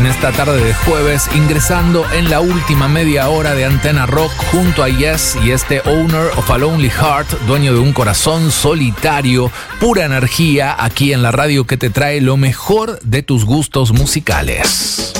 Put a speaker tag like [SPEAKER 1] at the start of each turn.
[SPEAKER 1] esta tarde de jueves, ingresando en la última media hora de Antena Rock junto a Yes y este Owner of a Lonely Heart, dueño de un corazón solitario, pura energía, aquí en la radio que te trae lo mejor de tus gustos musicales.